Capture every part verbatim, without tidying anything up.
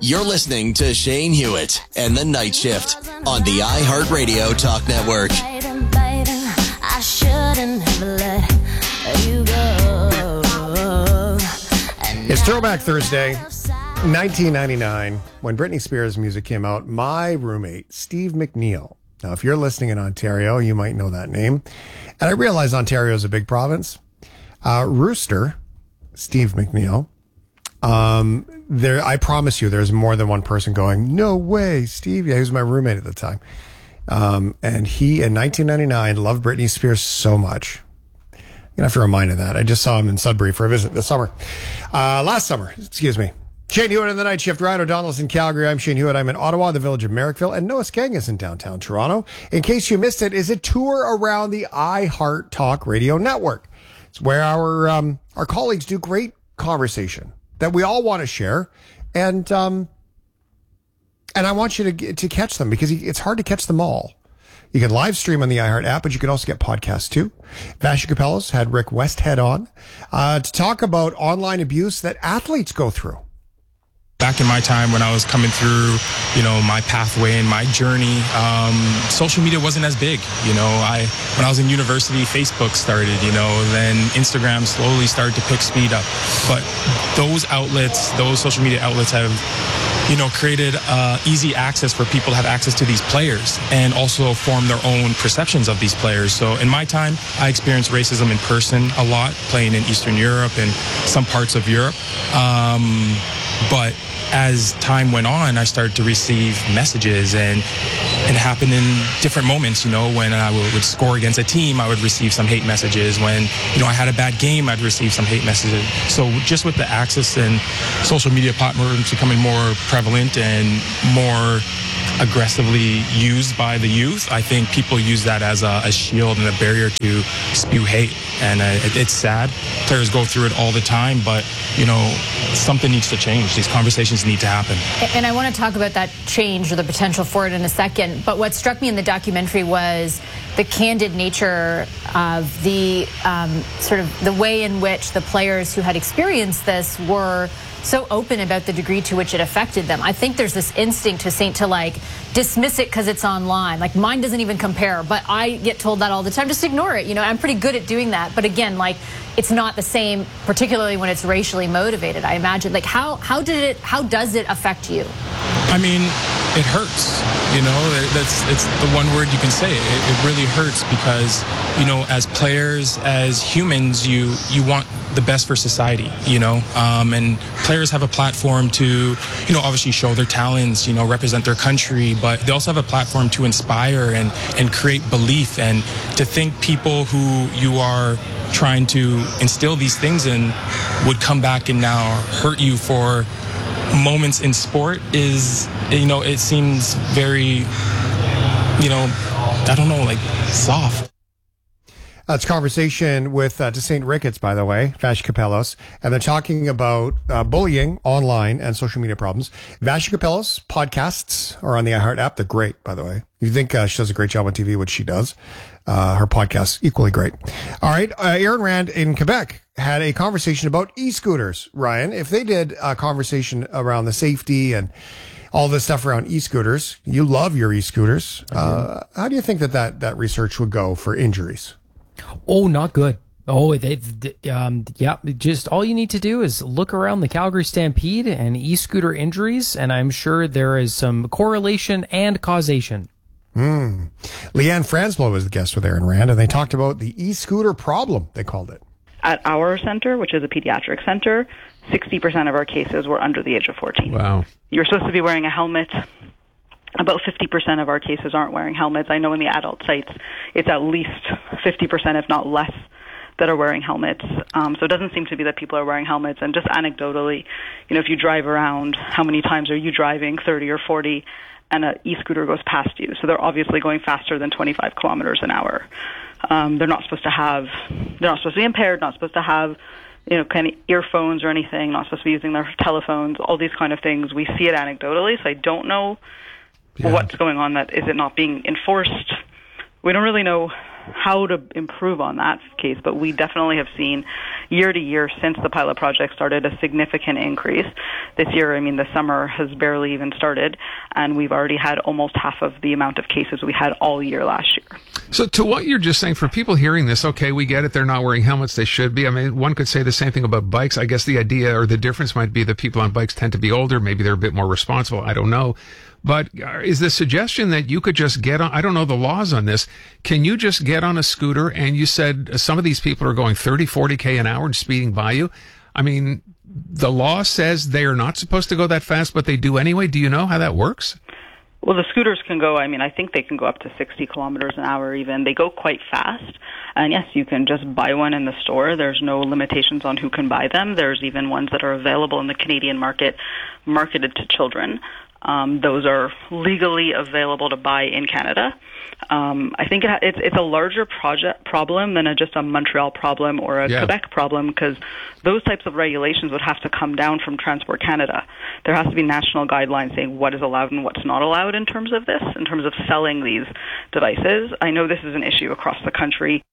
You're listening to Shane Hewitt and the Night Shift on the iHeartRadio Talk Network. I shouldn't have let you go. It's Throwback Thursday, nineteen ninety-nine, when Britney Spears' music came out. My roommate, Steve McNeil. Now, if you're listening in Ontario, you might know that name. And I realize Ontario is a big province. Uh, Rooster, Steve McNeil. Um, there, I promise you, there's more than one person going, no way, Steve. Yeah, he was my roommate at the time. Um, and he, in nineteen ninety-nine, loved Britney Spears so much. I'm going to have to remind him of that. I just saw him in Sudbury for a visit this summer. Uh, last summer, excuse me. Shane Hewitt in the Night Shift. Ryan O'Donnell's in Calgary. I'm Shane Hewitt. I'm in Ottawa, the village of Merrickville, and Noah Skang is in downtown Toronto. In case you missed it, is a tour around the iHeart Talk Radio Network. It's where our, um, our colleagues do great conversation that we all want to share. And, um, and I want you to to catch them because it's hard to catch them all. You can live stream on the iHeart app, but you can also get podcasts too. Vassy Kapelos had Rick Westhead on uh, to talk about online abuse that athletes go through. Back in my time when I was coming through, you know, my pathway and my journey, um, social media wasn't as big. You know, I when I was in university, Facebook started, you know, then Instagram slowly started to pick speed up. But those outlets, those social media outlets have, you know, created uh, easy access for people to have access to these players and also form their own perceptions of these players. So in my time, I experienced racism in person a lot, playing in Eastern Europe and some parts of Europe. Um, but as time went on, I started to receive messages, and it happened in different moments. You know, when I would, would score against a team, I would receive some hate messages. When, you know, I had a bad game, I'd receive some hate messages. So just with the access and social media platforms becoming more prevalent and more aggressively used by the youth, I think people use that as a, a shield and a barrier to spew hate. And uh, it, it's sad. Players go through it all the time, but, you know, something needs to change. These conversations need to happen. And I want to talk about that change or the potential for it in a second. But what struck me in the documentary was the candid nature of the um, sort of the way in which the players who had experienced this were so open about the degree to which it affected them. I think there's this instinct to Saint to like dismiss it because it's online. Like mine doesn't even compare, but I get told that all the time. Just ignore it. You know, I'm pretty good at doing that. But again, like it's not the same, particularly when it's racially motivated. I imagine. Like how how did it? How does it affect you? I mean, it hurts. You know, that's it's the one word you can say. It, it really hurts because, you know, as players, as humans, you you want the best for society, you know, um, and players have a platform to, you know, obviously show their talents, you know, represent their country, but they also have a platform to inspire and, and create belief, and to think people who you are trying to instill these things in would come back and now hurt you for moments in sport is, you know, it seems very, you know, I don't know, like soft. That's conversation with uh, to Saint Ricketts, by the way, Vassy Kapelos, and they're talking about uh, bullying online and social media problems. Vassy Kapelos podcasts are on the iHeart app. They're great, by the way. You think uh, she does a great job on T V, which she does. Uh, her podcast equally great. All right, uh, Aaron Rand in Quebec had a conversation about e-scooters. Ryan, if they did a conversation around the safety and all this stuff around e-scooters, you love your e-scooters. Uh, how do you think that, that that research would go for injuries? Oh, not good. Oh, they, um, yeah, just all you need to do is look around the Calgary Stampede and e-scooter injuries, and I'm sure there is some correlation and causation. Hmm. Leanne Fransblow was the guest with Aaron Rand, and they talked about the e-scooter problem, they called it. At our center, which is a pediatric center, sixty percent of our cases were under the age of fourteen. Wow. You're supposed to be wearing a helmet. About fifty percent of our cases aren't wearing helmets. I know in the adult sites, it's at least fifty percent, if not less, that are wearing helmets. Um, so it doesn't seem to be that people are wearing helmets. And just anecdotally, you know, if you drive around, how many times are you driving thirty or forty and an e-scooter goes past you? So they're obviously going faster than twenty-five kilometers an hour. Um, they're not supposed to have, they're not supposed to be impaired, not supposed to have, you know, kind of earphones or anything, not supposed to be using their telephones, all these kind of things. We see it anecdotally, so I don't know yeah. what's going on. That is it not being enforced? We don't really know how to improve on that case, but we definitely have seen year to year since the pilot project started a significant increase. This year, I mean, the summer has barely even started, and we've already had almost half of the amount of cases we had all year last year. So to what you're just saying, for people hearing this, okay, we get it, they're not wearing helmets, they should be. I mean, one could say the same thing about bikes. I guess the idea or the difference might be that people on bikes tend to be older, maybe they're a bit more responsible, I don't know. But is the suggestion that you could just get on, I don't know the laws on this, can you just get on a scooter and you said some of these people are going thirty, forty K an hour and speeding by you? I mean, the law says they are not supposed to go that fast, but they do anyway. Do you know how that works? Well, the scooters can go, I mean, I think they can go up to sixty kilometers an hour even. They go quite fast. And yes, you can just buy one in the store. There's no limitations on who can buy them. There's even ones that are available in the Canadian market marketed to children. Um, those are legally available to buy in Canada. Um, I think it, it's, it's a larger project problem than a, just a Montreal problem or a yeah. Quebec problem, because those types of regulations would have to come down from Transport Canada. There has to be national guidelines saying what is allowed and what's not allowed in terms of this, in terms of selling these devices. I know this is an issue across the country.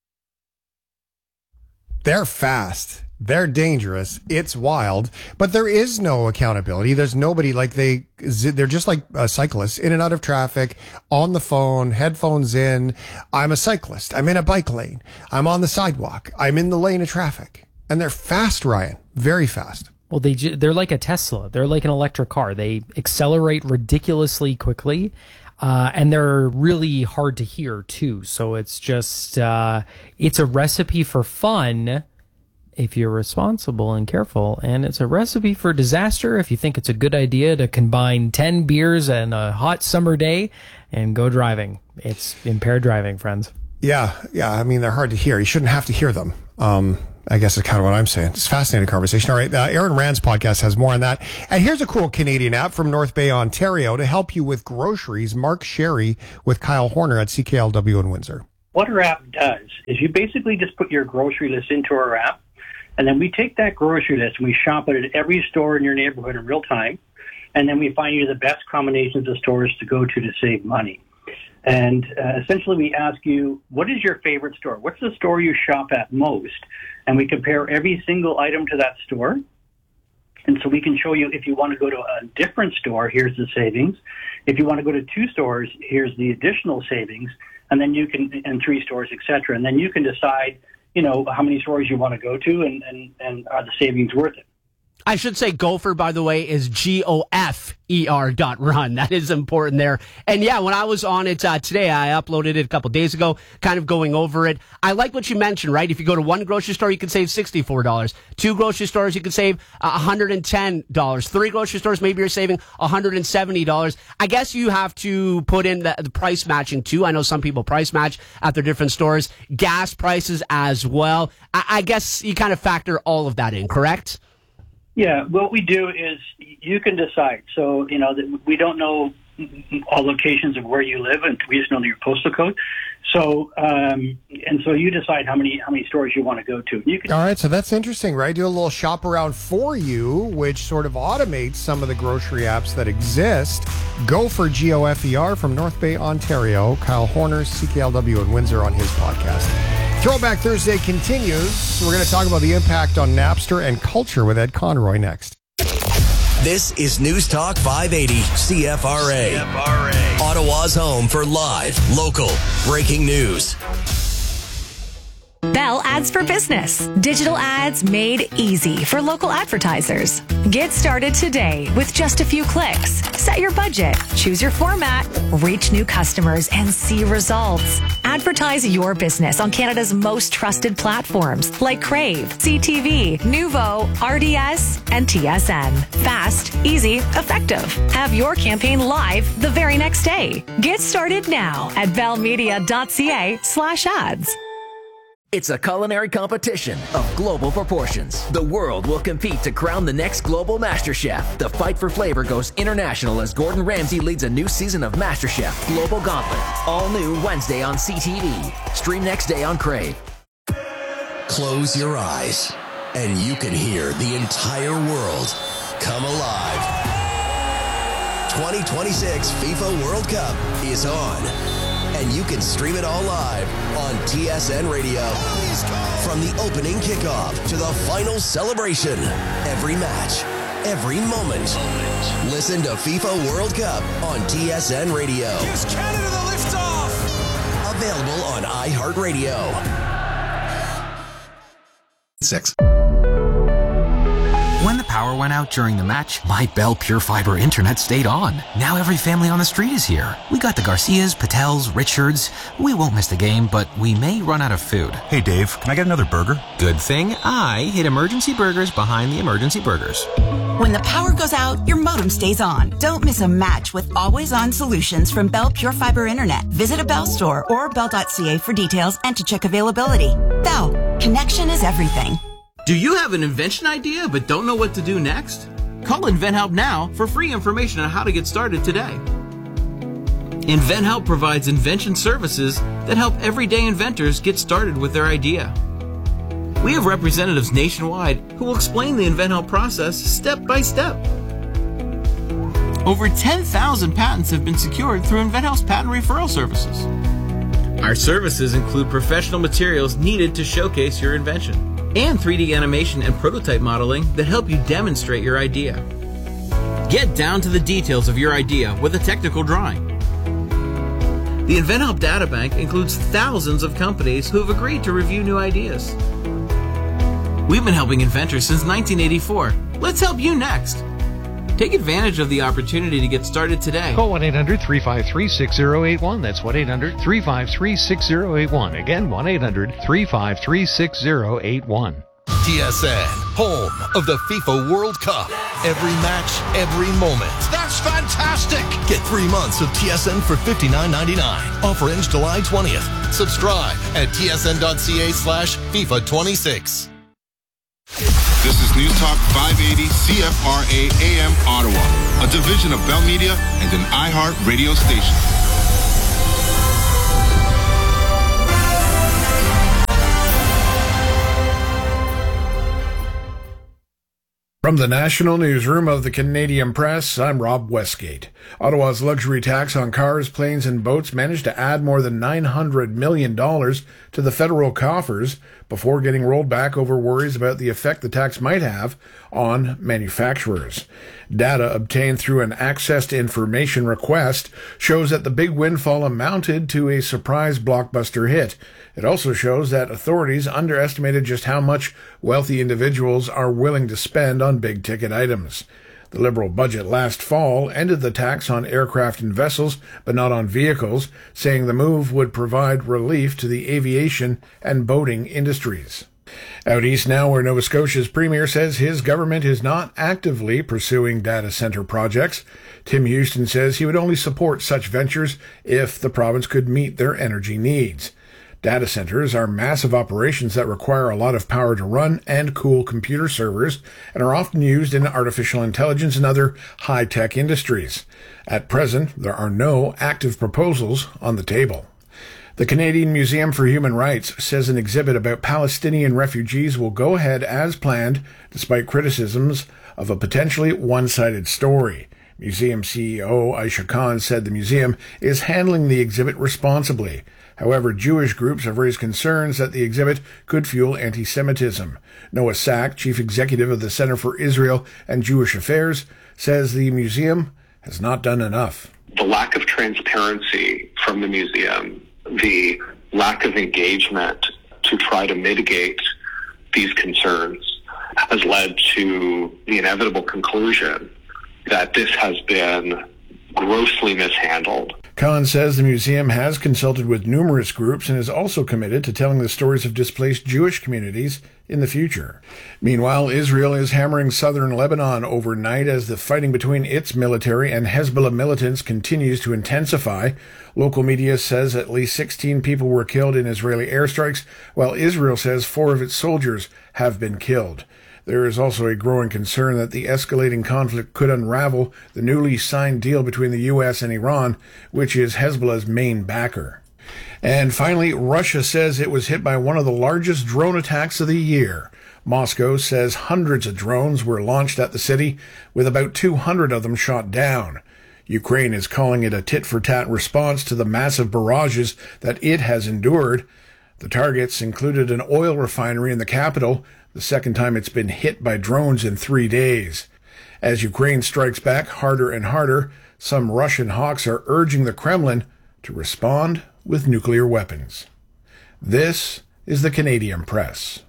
They're fast. They're dangerous. It's wild, but there is no accountability. There's nobody like they, they're just like uh, cyclists in and out of traffic, on the phone, headphones in. I'm a cyclist. I'm in a bike lane. I'm on the sidewalk. I'm in the lane of traffic, and they're fast, Ryan, very fast. Well, they, they're like a Tesla. They're like an electric car. They accelerate ridiculously quickly. Uh, and they're really hard to hear too. So it's just, uh, it's a recipe for fun if you're responsible and careful, and it's a recipe for disaster if you think it's a good idea to combine ten beers and a hot summer day and go driving. It's impaired driving, friends. Yeah, yeah. I mean, they're hard to hear. You shouldn't have to hear them. Um, I guess it's kind of what I'm saying. It's a fascinating conversation. All right, uh, Aaron Rand's podcast has more on that. And here's a cool Canadian app from North Bay, Ontario to help you with groceries. Mark Sherry with Kyle Horner at C K L W in Windsor. What our app does is you basically just put your grocery list into our app, and then we take that grocery list and we shop it at every store in your neighborhood in real time, and then we find you the best combinations of stores to go to to save money. And uh, essentially we ask you, what is your favorite store? What's the store you shop at most? And we compare every single item to that store. And so we can show you, if you want to go to a different store, here's the savings. If you want to go to two stores, here's the additional savings. And then you can, and three stores, et cetera. And then you can decide, you know, how many stores you want to go to, and, and, and are the savings worth it. I should say Gopher, by the way, is G O F E R dot run. That is important there. And yeah, when I was on it uh, today, I uploaded it a couple days ago, kind of going over it. I like what you mentioned, right? If you go to one grocery store, you can save sixty-four dollars. Two grocery stores, you can save uh, one hundred ten dollars. Three grocery stores, maybe you're saving one hundred seventy dollars. I guess you have to put in the, the price matching too. I know some people price match at their different stores. Gas prices as well. I, I guess you kind of factor all of that in, correct? Yeah, what we do is you can decide. So, you know, we don't know all locations of where you live, and we just know your postal code. So, um, and so you decide how many how many stores you want to go to. You can. All right, so that's interesting, right? Do a little shop around for you, which sort of automates some of the grocery apps that exist. Go for G O F E R from North Bay, Ontario. Kyle Horner, C K L W in Windsor on his podcast. Throwback Thursday continues. We're going to talk about the impact on Napster and culture with Ed Conroy next. This is News Talk five eighty C F R A. C F R A. Ottawa's home for live, local, breaking news. Bell Ads for Business. Digital ads made easy for local advertisers. Get started today with just a few clicks. Set your budget, choose your format, reach new customers, and see results. Advertise your business on Canada's most trusted platforms like Crave, C T V, Nuvo, R D S, and T S N. Fast, easy, effective. Have your campaign live the very next day. Get started now at bellmedia.ca slash ads. It's a culinary competition of global proportions. The world will compete to crown the next global MasterChef. The fight for flavor goes international as Gordon Ramsay leads a new season of MasterChef Global Gauntlet. All new Wednesday on C T V. Stream next day on Crave. Close your eyes and you can hear the entire world come alive. twenty twenty-six FIFA World Cup is on. And you can stream it all live on T S N Radio. From the opening kickoff to the final celebration, every match, every moment. Listen to FIFA World Cup on T S N Radio. Gives Canada the liftoff. Available on iHeartRadio. Six. When the power went out during the match, my Bell Pure Fiber internet stayed on. Now every family on the street is here. We got the Garcias, Patels, Richards. We won't miss the game, but we may run out of food. Hey Dave, can I get another burger? Good thing I hid Emergency Burgers behind the Emergency Burgers. When the power goes out, your modem stays on. Don't miss a match with always-on solutions from Bell Pure Fiber Internet. Visit a Bell store or bell dot c a for details and to check availability. Bell, connection is everything. Do you have an invention idea but don't know what to do next? Call InventHelp now for free information on how to get started today. InventHelp provides invention services that help everyday inventors get started with their idea. We have representatives nationwide who will explain the InventHelp process step by step. Over ten thousand patents have been secured through InventHelp's patent referral services. Our services include professional materials needed to showcase your invention and three D animation and prototype modeling that help you demonstrate your idea. Get down to the details of your idea with a technical drawing. The InventHelp Databank includes thousands of companies who have agreed to review new ideas. We've been helping inventors since nineteen eighty-four. Let's help you next. Take advantage of the opportunity to get started today. Call one eight hundred three five three six zero eight one. That's one eight hundred three five three six zero eight one. Again, one eight hundred three five three six zero eight one. T S N, home of the FIFA World Cup. Every match, every moment. That's fantastic! Get three months of T S N for fifty-nine ninety-nine. Offer ends July twentieth. Subscribe at T S N dot C A slash FIFA twenty-six. This is News Talk five eighty C F R A A M Ottawa, a division of Bell Media and an iHeart radio station. From the National Newsroom of the Canadian Press, I'm Rob Westgate. Ottawa's luxury tax on cars, planes, and boats managed to add more than nine hundred million dollars to the federal coffers before getting rolled back over worries about the effect the tax might have on manufacturers. Data obtained through an access to information request shows that the big windfall amounted to a surprise blockbuster hit. It also shows that authorities underestimated just how much wealthy individuals are willing to spend on big-ticket items. The Liberal budget last fall ended the tax on aircraft and vessels, but not on vehicles, saying the move would provide relief to the aviation and boating industries. Out east now, where Nova Scotia's premier says his government is not actively pursuing data center projects. Tim Houston says he would only support such ventures if the province could meet their energy needs. Data centers are massive operations that require a lot of power to run and cool computer servers and are often used in artificial intelligence and other high-tech industries. At present, there are no active proposals on the table. The Canadian Museum for Human Rights says an exhibit about Palestinian refugees will go ahead as planned, despite criticisms of a potentially one-sided story. Museum C E O Aisha Khan said the museum is handling the exhibit responsibly. However, Jewish groups have raised concerns that the exhibit could fuel anti-Semitism. Noah Sack, chief executive of the Center for Israel and Jewish Affairs, says the museum has not done enough. The lack of transparency from the museum, the lack of engagement to try to mitigate these concerns has led to the inevitable conclusion that this has been grossly mishandled. Khan says the museum has consulted with numerous groups and is also committed to telling the stories of displaced Jewish communities in the future. Meanwhile, Israel is hammering southern Lebanon overnight as the fighting between its military and Hezbollah militants continues to intensify. Local media says at least sixteen people were killed in Israeli airstrikes, while Israel says four of its soldiers have been killed. There is also a growing concern that the escalating conflict could unravel the newly signed deal between the U S and Iran, which is Hezbollah's main backer. And finally, Russia says it was hit by one of the largest drone attacks of the year. Moscow says hundreds of drones were launched at the city, with about two hundred of them shot down. Ukraine is calling it a tit-for-tat response to the massive barrages that it has endured. The targets included an oil refinery in the capital, the second time it's been hit by drones in three days. As Ukraine strikes back harder and harder, some Russian hawks are urging the Kremlin to respond with nuclear weapons. This is the Canadian Press.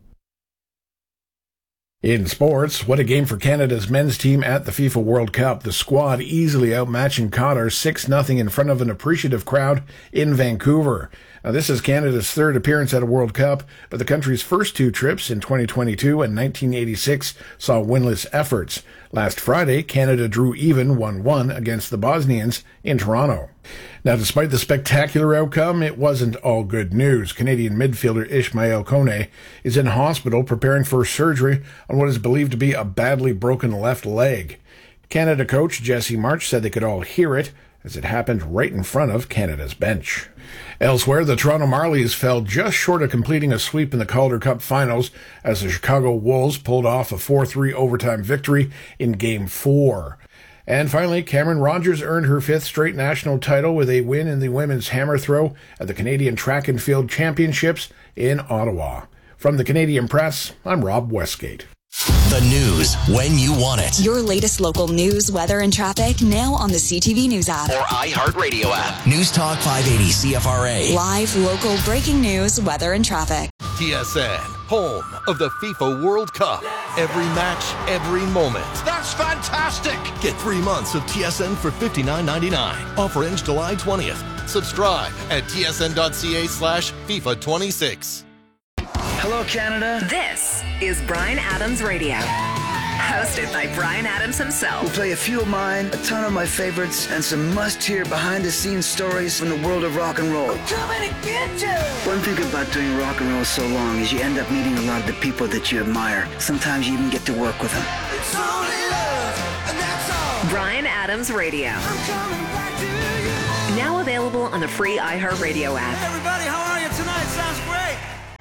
In sports, what a game for Canada's men's team at the FIFA World Cup. The squad easily outmatching Qatar six nothing in front of an appreciative crowd in Vancouver. Now, this is Canada's third appearance at a World Cup, but the country's first two trips in twenty twenty-two and nineteen eighty-six saw winless efforts. Last Friday, Canada drew even one one against the Bosnians in Toronto. Now, despite the spectacular outcome, it wasn't all good news. Canadian midfielder Ismail Kone is in hospital preparing for surgery on what is believed to be a badly broken left leg. Canada coach Jesse March said they could all hear it as it happened right in front of Canada's bench. Elsewhere, the Toronto Marlies fell just short of completing a sweep in the Calder Cup finals as the Chicago Wolves pulled off a four three overtime victory in Game four. And finally, Cameron Rogers earned her fifth straight national title with a win in the women's hammer throw at the Canadian Track and Field Championships in Ottawa. From the Canadian Press, I'm Rob Westgate. The news when you want it. Your latest local news, weather, and traffic now on the C T V News app. Or iHeartRadio app. News Talk five eighty C F R A. Live, local, breaking news, weather, and traffic. T S N, home of the FIFA World Cup. Every match, every moment. That's fantastic! Get three months of T S N for fifty-nine ninety-nine. Offer ends July twentieth. Subscribe at tsn.ca slash FIFA 26. Hello, Canada. This is Bryan Adams Radio. Hosted by Bryan Adams himself. We'll play a few of mine, a ton of my favorites, and some must-hear behind-the-scenes stories from the world of rock and roll. I'm coming to get you! One thing about doing rock and roll so long is you end up meeting a lot of the people that you admire. Sometimes you even get to work with them. It's only love, and that's all. Bryan Adams Radio. I'm coming back to you. Now available on the free iHeartRadio app. Hey everybody, how are you tonight? Sounds great.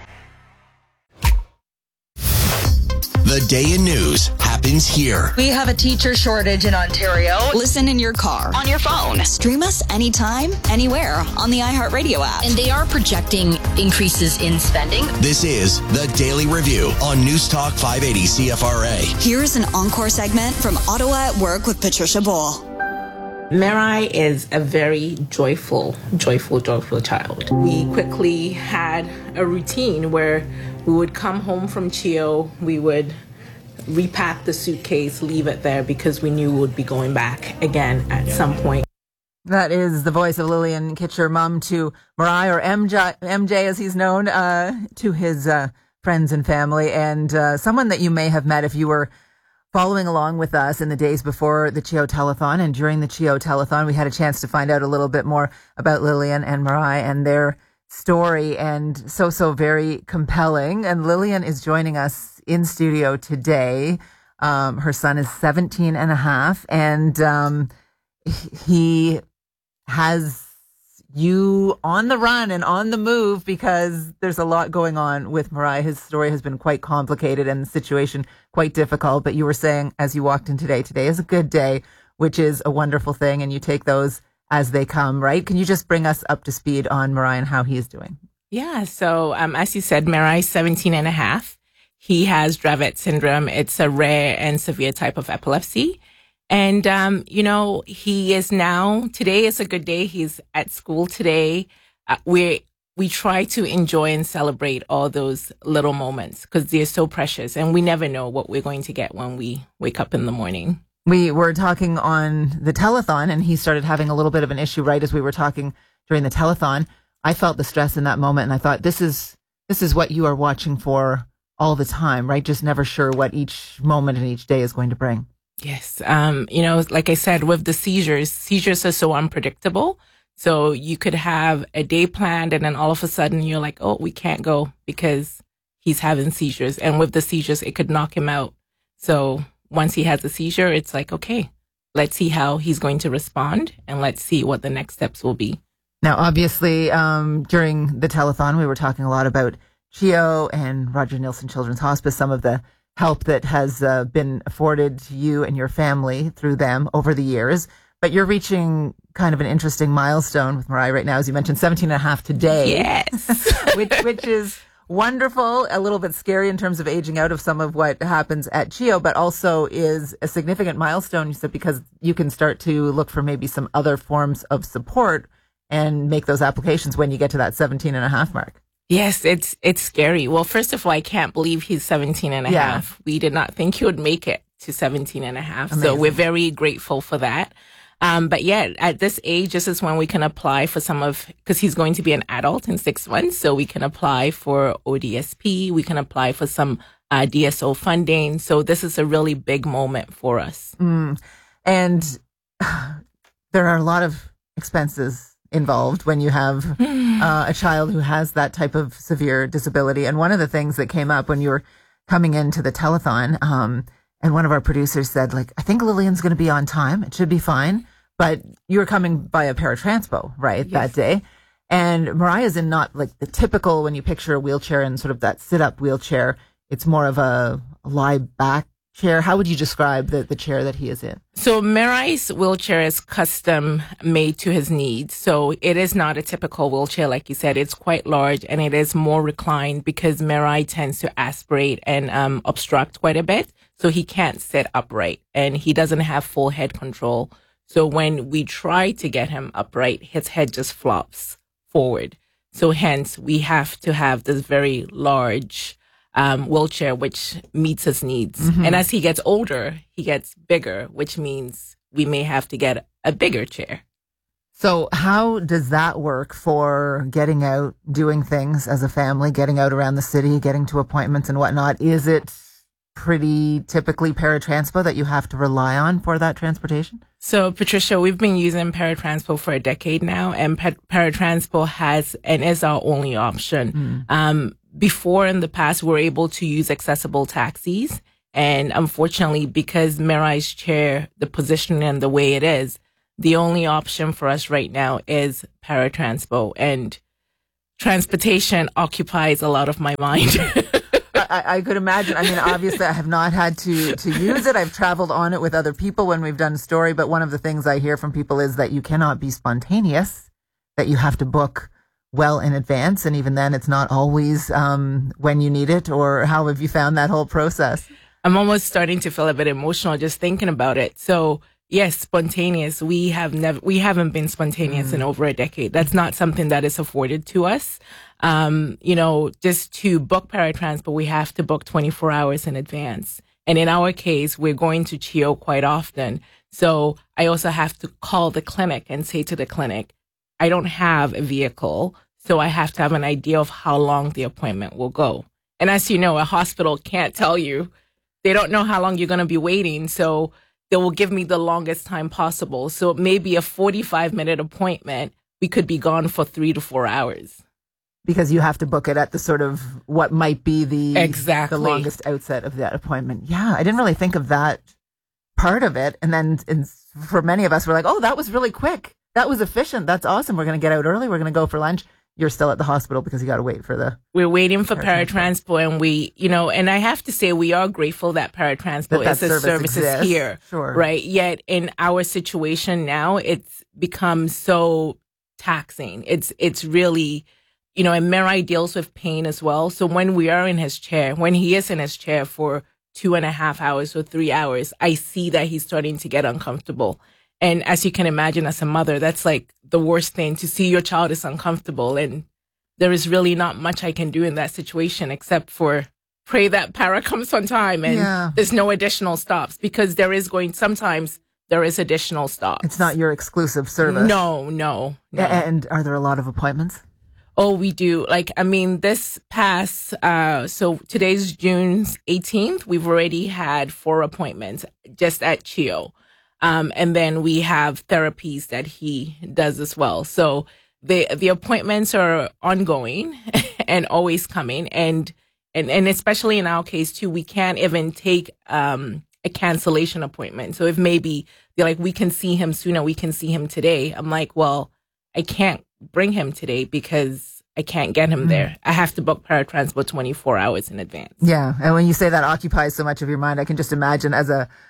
The day in news happens here. We have a teacher shortage in Ontario. Listen in your car, on your phone. Stream us anytime, anywhere on the iHeartRadio app. And they are projecting increases in spending. This is the Daily Review on News Talk five eighty C F R A. Here's an encore segment from Ottawa at Work with Patricia Ball. Mirai is a very joyful, joyful, joyful child. We quickly had a routine where we would come home from CHEO, we would repack the suitcase, leave it there because we knew we would be going back again at some point. That is the voice of Lillian Kitcher, mom to Mirai, or M J, M J as he's known, uh, to his uh, friends and family, and uh, someone that you may have met if you were following along with us in the days before the CHEO Telethon. And during the CHEO Telethon, we had a chance to find out a little bit more about Lillian and Mirai and their story, and so, so very compelling. And Lillian is joining us in studio today. Um, her son is seventeen and a half, and um, he has you on the run and on the move because there's a lot going on with Mirai. His story has been quite complicated and the situation quite difficult. But you were saying as you walked in today, today is a good day, which is a wonderful thing. And you take those as they come, right? Can you just bring us up to speed on Mirai and how he is doing? Yeah. So, um, as you said, Mirai is seventeen and a half. He has Dravet syndrome. It's a rare and severe type of epilepsy. And, um, you know, he is now, today is a good day. He's at school today. Uh, we we try to enjoy and celebrate all those little moments because they're so precious and we never know what we're going to get when we wake up in the morning. We were talking on the telethon and he started having a little bit of an issue right as we were talking during the telethon. I felt the stress in that moment and I thought, this is this is what you are watching for all the time, right? Just never sure what each moment and each day is going to bring. Yes. Um, you know, like I said, with the seizures, seizures are so unpredictable. So you could have a day planned and then all of a sudden you're like, oh, we can't go because he's having seizures. And with the seizures, it could knock him out. So once he has a seizure, it's like, okay, let's see how he's going to respond and let's see what the next steps will be. Now, obviously, um, during the telethon, we were talking a lot about CHEO and Roger Neilson Children's Hospice, some of the help that has uh, been afforded to you and your family through them over the years. but you're reaching kind of an interesting milestone with Mariah right now, as you mentioned, seventeen and a half today. Yes. which, which is wonderful, a little bit scary in terms of aging out of some of what happens at CHEO, but also is a significant milestone, you said, because you can start to look for maybe some other forms of support and make those applications when you get to that seventeen and a half mark. Yes, it's it's scary. Well, first of all, I can't believe he's seventeen and a Yeah. half. We did not think he would make it to seventeen and a half. Amazing. So we're very grateful for that. Um, but yeah, at this age, this is when we can apply for some of, because he's going to be an adult in six months. So we can apply for O D S P. We can apply for some uh, D S O funding. So this is a really big moment for us. Mm. And there are a lot of expenses involved when you have uh, a child who has that type of severe disability. And one of the things that came up when you were coming into the telethon, um, and one of our producers said, like, I think Lillian's going to be on time. It should be fine. But you were coming by a paratranspo, right, Yes. that day. And Mariah's in not like the typical, when you picture a wheelchair and sort of that sit-up wheelchair, it's more of a lie back chair. How would you describe the, the chair that he is in? So Mirai's wheelchair is custom made to his needs. So it is not a typical wheelchair, like you said. It's quite large and it is more reclined because Mirai tends to aspirate and um, obstruct quite a bit. So he can't sit upright and he doesn't have full head control. So when we try to get him upright, his head just flops forward. So hence we have to have this very large um, wheelchair, which meets his needs. Mm-hmm. And as he gets older, he gets bigger, which means we may have to get a bigger chair. So how does that work for getting out, doing things as a family, getting out around the city, getting to appointments and whatnot? Is it pretty typically paratranspo that you have to rely on for that transportation? So, Patricia, we've been using paratranspo for a decade now, and pa- paratranspo has and is our only option. Mm. Um, before, in the past, we were able to use accessible taxis, and unfortunately, because Mirai's chair, the position and the way it is, the only option for us right now is paratranspo, and transportation occupies a lot of my mind. I, I could imagine. I mean, obviously, I have not had to, to use it. I've traveled on it with other people when we've done a story. But one of the things I hear from people is that you cannot be spontaneous, that you have to book well in advance. And even then, it's not always um, when you need it. Or how have you found that whole process? I'm almost starting to feel a bit emotional just thinking about it. So, yes, spontaneous. We have never, we haven't been spontaneous mm. in over a decade. That's not something that is afforded to us. Um, you know, just to book paratranspo, we have to book twenty-four hours in advance. And in our case, we're going to CHEO quite often. So I also have to call the clinic and say to the clinic, I don't have a vehicle. So I have to have an idea of how long the appointment will go. And as you know, a hospital can't tell you. They don't know how long you're going to be waiting. So they will give me the longest time possible. So it may be a forty-five minute appointment. We could be gone for three to four hours. Because you have to book it at the sort of what might be the exactly the longest outset of that appointment. Yeah, I didn't really think of that part of it. And then in, for many of us, we're like, oh, that was really quick. That was efficient. That's awesome. We're going to get out early. We're going to go for lunch. You're still at the hospital because you got to wait for the... We're waiting for paratranspo, and we, you know, and I have to say we are grateful that paratranspo that that is a service, service exists. is here. Sure. Right? Yet in our situation now, it's become so taxing. It's, it's really... You know, and Mirai deals with pain as well. So when we are in his chair, when he is in his chair for two and a half hours or three hours, I see that he's starting to get uncomfortable. And as you can imagine, as a mother, that's like the worst thing, to see your child is uncomfortable. And there is really not much I can do in that situation except for pray that para comes on time and yeah. there's no additional stops, because there is going, sometimes there is additional stops. It's not your exclusive service. No, no, no. And are there a lot of appointments? Oh, we do. Like, I mean, this past, uh, so today's June eighteenth, we've already had four appointments just at CHEO. Um, and then we have therapies that he does as well. So the, the appointments are ongoing and always coming. And, and, and especially in our case too, we can't even take, um, a cancellation appointment. So if maybe they're like, we can see him sooner, we can see him today. I'm like, well, I can't bring him today because I can't get him there. I have to book paratranspo twenty-four hours in advance. Yeah. And when you say that occupies so much of your mind, I can just imagine as a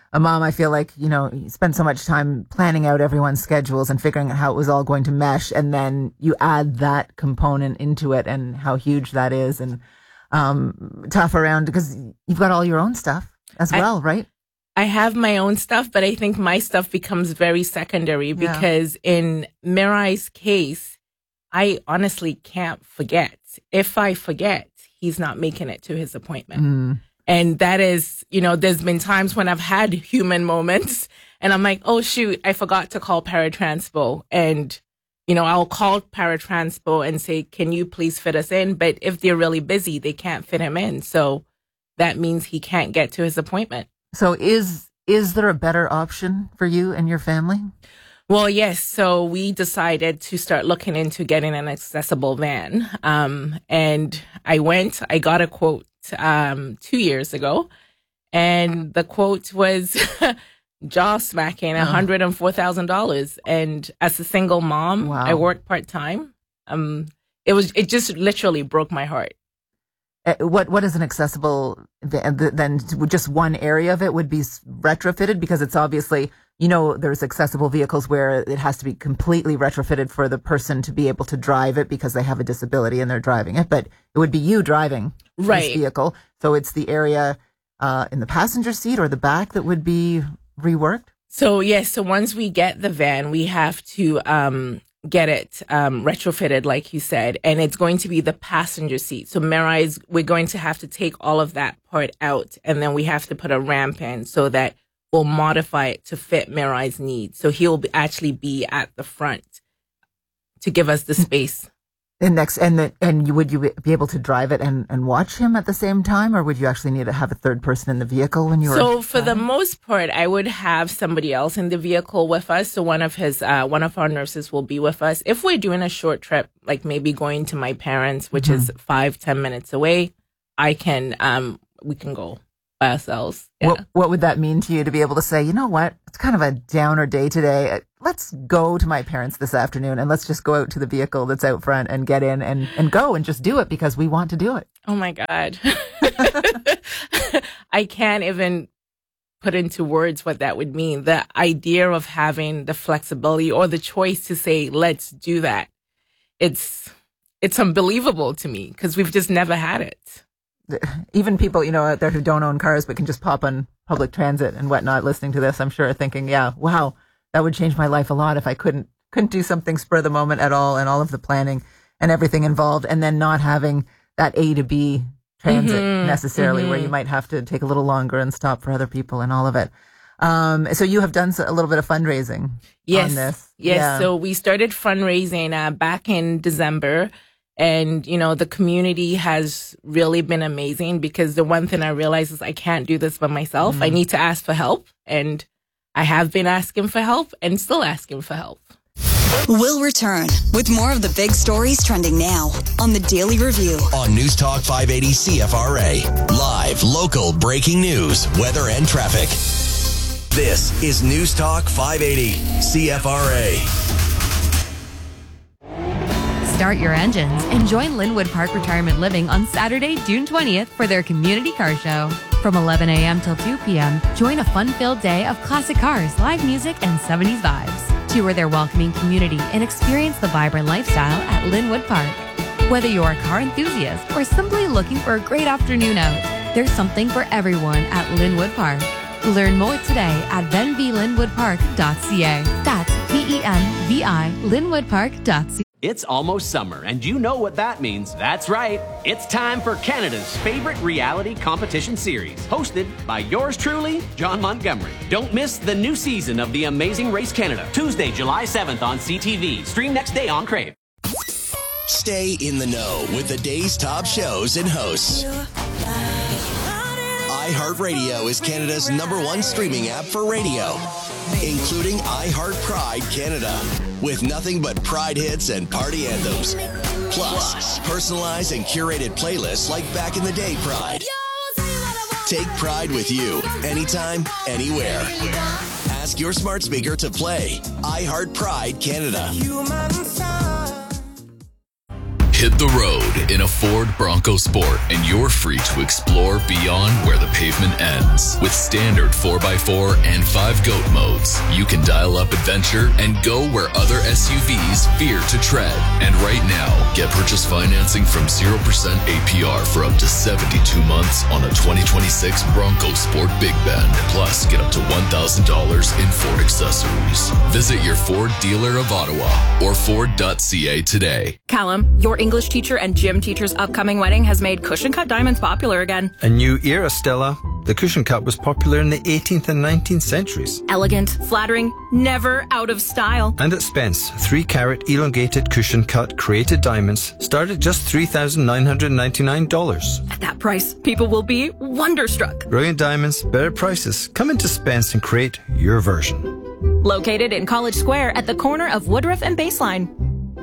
a mom, I feel like, you know, you spend so much time planning out everyone's schedules and figuring out how it was all going to mesh. And then you add that component into it and how huge that is, and um, tough around because you've got all your own stuff as well, I, right? I have my own stuff, but I think my stuff becomes very secondary because yeah. in Mirai's case, I honestly can't forget. If I forget, he's not making it to his appointment. Mm. And that is, you know, there's been times when I've had human moments and I'm like, oh, shoot, I forgot to call Paratranspo. And, you know, I'll call Paratranspo and say, can you please fit us in? But if they're really busy, they can't fit him in. So that means he can't get to his appointment. So is is there a better option for you and your family? Well, yes. So we decided to start looking into getting an accessible van. Um, and I went, I got a quote um, two years ago, and the quote was jaw smacking, one hundred four thousand dollars. And as a single mom, wow. I worked part time. Um, it was, it just literally broke my heart. Uh, what what is an accessible van? Then just one area of it would be retrofitted, because it's obviously, you know, there's accessible vehicles where it has to be completely retrofitted for the person to be able to drive it because they have a disability and they're driving it. But it would be you driving right. this vehicle. So it's the area uh, in the passenger seat or the back that would be reworked? So, yes. So once we get the van, we have to um, get it um, retrofitted, like you said, and it's going to be the passenger seat. So Mirai's, we're going to have to take all of that part out, and then we have to put a ramp in so that we'll modify it to fit Mirai's needs. So he'll be, actually be at the front to give us the space. And next, and the, and you, would you be able to drive it and, and watch him at the same time, or would you actually need to have a third person in the vehicle when you were? So for the most part, I would have somebody else in the vehicle with us. So one of his, uh, one of our nurses will be with us. If we're doing a short trip, like maybe going to my parents, which mm-hmm. is five, ten minutes away, I can, um, we can go by ourselves. Yeah. What, what would that mean to you to be able to say, you know what, it's kind of a downer day today. Let's go to my parents this afternoon and let's just go out to the vehicle that's out front and get in and, and go and just do it because we want to do it. Oh my God. I can't even put into words what that would mean. The idea of having the flexibility or the choice to say, let's do that. It's, it's unbelievable to me because we've just never had it. Even people, you know, out there who don't own cars but can just pop on public transit and whatnot listening to this, I'm sure are thinking, yeah, wow, that would change my life a lot if I couldn't couldn't do something spur of the moment at all, and all of the planning and everything involved, and then not having that A to B transit mm-hmm. necessarily, mm-hmm. where you might have to take a little longer and stop for other people and all of it. Um, so you have done a little bit of fundraising yes. on this. Yes, yeah. So we started fundraising uh, back in December. And, you know, the community has really been amazing because the one thing I realized is I can't do this by myself. Mm. I need to ask for help. And I have been asking for help and still asking for help. We'll return with more of the big stories trending now on the Daily Review. On News Talk five eighty C F R A. Live, local, breaking news, weather, and traffic. This is News Talk five eighty C F R A. Start your engines and join Linwood Park Retirement Living on Saturday, June twentieth for their community car show. From eleven a.m. till two p.m., join a fun-filled day of classic cars, live music, and seventies vibes. Tour their welcoming community and experience the vibrant lifestyle at Linwood Park. Whether you're a car enthusiast or simply looking for a great afternoon out, there's something for everyone at Linwood Park. Learn more today at venvi linwood park dot c a. That's V E N V I linwood park dot c a. It's almost summer, and you know what that means. That's right. It's time for Canada's favorite reality competition series, hosted by yours truly, John Montgomery. Don't miss the new season of The Amazing Race Canada, Tuesday, July seventh on C T V. Stream next day on Crave. Stay in the know with the day's top shows and hosts. iHeartRadio is Canada's number one streaming app for radio, including iHeart Pride Canada, with nothing but Pride hits and party anthems. Plus, personalized and curated playlists like Back in the Day Pride. Take Pride with you, anytime, anywhere. Ask your smart speaker to play iHeart Pride Canada. Hit the road in a Ford Bronco Sport, and you're free to explore beyond where the pavement ends. With standard four by four and five GOAT modes, you can dial up adventure and go where other S U Vs fear to tread. And right now, get purchase financing from zero percent A P R for up to seventy-two months on a twenty twenty-six Bronco Sport Big Bend. Plus, get up to one thousand dollars in Ford accessories. Visit your Ford dealer of Ottawa or Ford dot C A today. Callum, your English teacher and gym teacher's upcoming wedding has made cushion cut diamonds popular again. A new era, Stella. The cushion cut was popular in the eighteenth and nineteenth centuries. Elegant, flattering, never out of style. And at Spence, three carat elongated cushion cut created diamonds start at just three thousand nine hundred ninety-nine dollars. At that price, people will be wonderstruck. Brilliant diamonds, better prices. Come into Spence and create your version. Located in College Square at the corner of Woodruff and Baseline.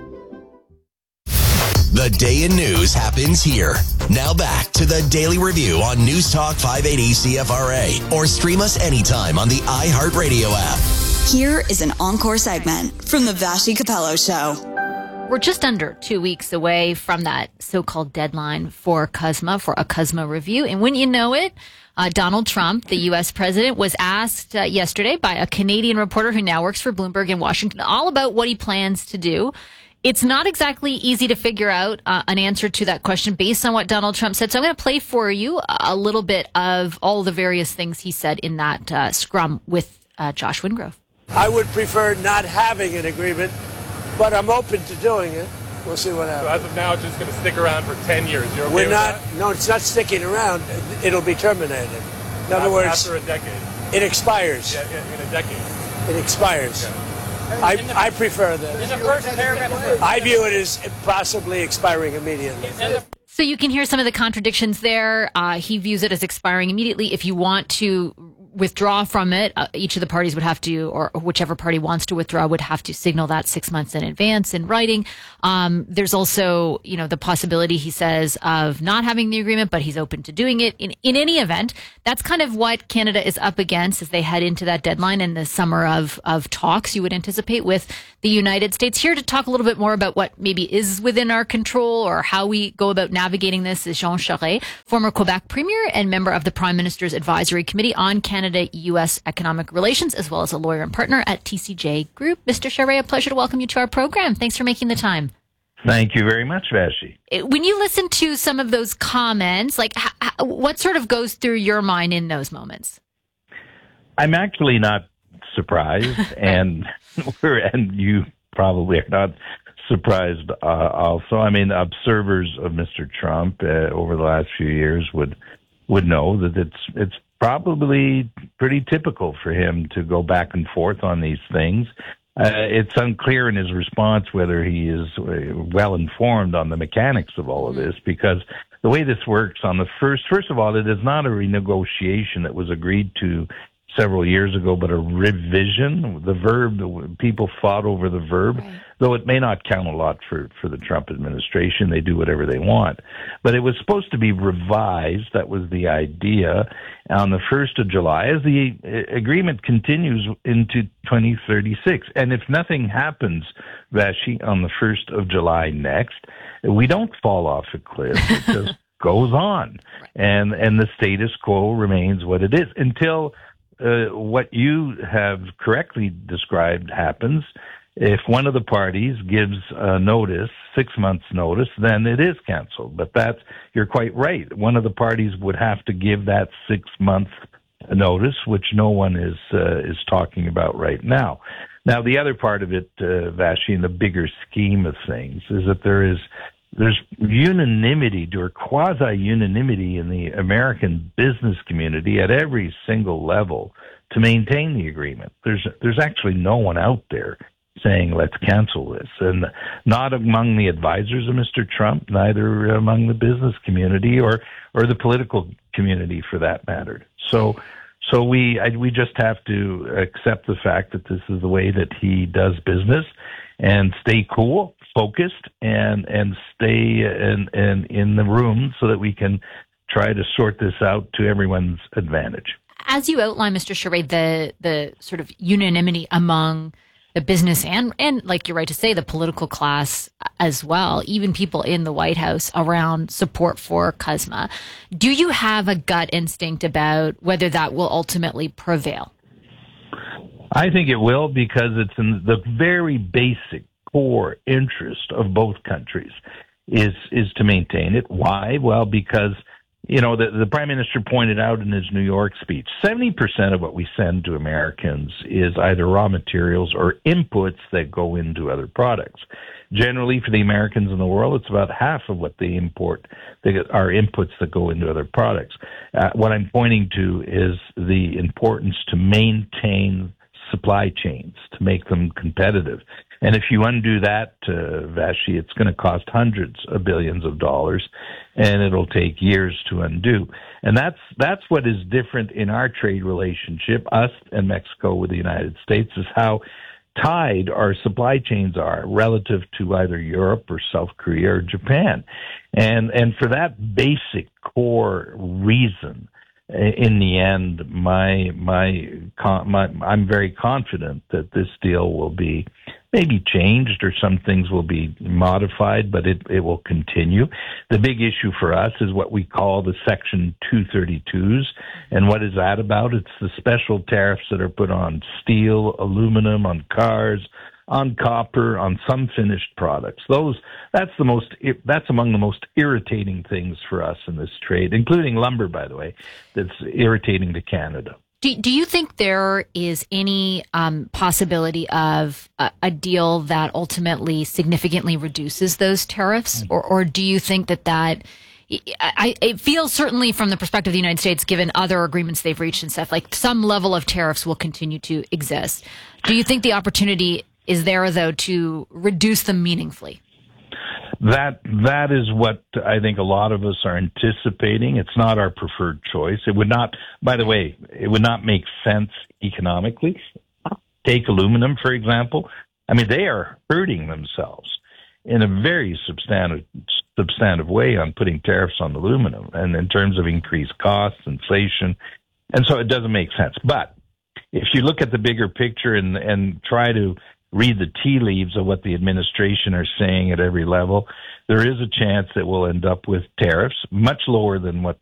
The day in news happens here. Now back to the Daily Review on News Talk five eighty C F R A, or stream us anytime on the iHeartRadio app. Here is an encore segment from the Vassy Capello Show. We're just under two weeks away from that so-called deadline for C U S M A, for a C U S M A review. And when you know it, uh, Donald Trump, the U S president, was asked uh, yesterday by a Canadian reporter who now works for Bloomberg in Washington all about what he plans to do. It's not exactly easy to figure out uh, an answer to that question based on what Donald Trump said. So I'm going to play for you a little bit of all the various things he said in that uh, scrum with uh, Josh Wingrove. I would prefer not having an agreement, but I'm open to doing it. We'll see what happens. So as of now, it's just going to stick around for ten years. You're okay We're with not. that? No, it's not sticking around. It'll be terminated. In other After, words, after a decade. It expires. Yeah, yeah, in a decade. It expires. Okay. I, I prefer that. In the first paragraph, I view it as possibly expiring immediately. So you can hear some of the contradictions there. Uh, he views it as expiring immediately. If you want to withdraw from it, uh, each of the parties would have to, or whichever party wants to withdraw, would have to signal that six months in advance in writing. Um, there's also, you know, the possibility, he says, of not having the agreement, but he's open to doing it. In, in any event, that's kind of what Canada is up against as they head into that deadline in the summer of, of talks you would anticipate with the United States. Here to talk a little bit more about what maybe is within our control or how we go about navigating this is Jean Charest, former Quebec Premier and member of the Prime Minister's Advisory Committee on Canada U S Economic Relations, as well as a lawyer and partner at T C J Group. Mister Charest, a pleasure to welcome you to our program. Thanks for making the time. Thank you very much, Vassy. When you listen to some of those comments, like h- h- what sort of goes through your mind in those moments? I'm actually not surprised, and we're, and you probably are not surprised uh, also. I mean, observers of Mister Trump uh, over the last few years would would know that it's it's probably pretty typical for him to go back and forth on these things. Uh, it's unclear in his response whether he is well informed on the mechanics of all of this, because the way this works on the first, first of all, it is not a renegotiation that was agreed to several years ago, but a revision. The verb, people fought over the verb, right. Though it may not count a lot for, for the Trump administration. They do whatever they want. But it was supposed to be revised. That was the idea on the first of July as the agreement continues into twenty thirty-six. And if nothing happens, Vassy, on the first of July next, we don't fall off a cliff. It just goes on. And, and the status quo remains what it is until Uh, what you have correctly described happens. If one of the parties gives a notice, six months notice, then it is canceled. But that's, you're quite right. One of the parties would have to give that six month notice, which no one is, uh, is talking about right now. Now, the other part of it, uh, Vassy, in the bigger scheme of things, is that there is There's unanimity or quasi-unanimity in the American business community at every single level to maintain the agreement. There's there's actually no one out there saying, let's cancel this. And not among the advisors of Mister Trump, neither among the business community or, or the political community for that matter. So so we I, we just have to accept the fact that this is the way that he does business and stay cool, focused, and and stay in, in, in the room so that we can try to sort this out to everyone's advantage. As you outline, Mister Charest, the the sort of unanimity among the business and, and like you're right to say, the political class as well, even people in the White House around support for C U S M A. Do you have a gut instinct about whether that will ultimately prevail? I think it will, because it's in the very basic core interest of both countries is is to maintain it. Why? Well, because, you know, the, the Prime Minister pointed out in his New York speech, seventy percent of what we send to Americans is either raw materials or inputs that go into other products. Generally, for the Americans in the world, it's about half of what they import they are inputs that go into other products. Uh, what I'm pointing to is the importance to maintain supply chains, to make them competitive. And if you undo that, uh, Vashi, it's going to cost hundreds of billions of dollars, and it'll take years to undo. And that's that's what is different in our trade relationship, us and Mexico with the United States, is how tied our supply chains are relative to either Europe or South Korea or Japan. And and for that basic core reason, in the end, my, my, my, I'm very confident that this deal will be maybe changed or some things will be modified, but it, it will continue. The big issue for us is what we call the Section two thirty-twos. And what is that about? It's the special tariffs that are put on steel, aluminum, on cars, on copper, on some finished products. Those, that's the most, that's among the most irritating things for us in this trade, including lumber, by the way, that's irritating to Canada. Do, do you think there is any um, possibility of a, a deal that ultimately significantly reduces those tariffs? Or, or do you think that that, I, it feels certainly from the perspective of the United States, given other agreements they've reached and stuff, like some level of tariffs will continue to exist. Do you think the opportunity is there, though, to reduce them meaningfully? That that is what I think a lot of us are anticipating. It's not our preferred choice. It would not, by the way, it would not make sense economically. Take aluminum, for example. I mean, they are hurting themselves in a very substantive substantive way on putting tariffs on aluminum, and in terms of increased costs, inflation, and so it doesn't make sense. But if you look at the bigger picture and and try to read the tea leaves of what the administration are saying at every level, there is a chance that we'll end up with tariffs much lower than what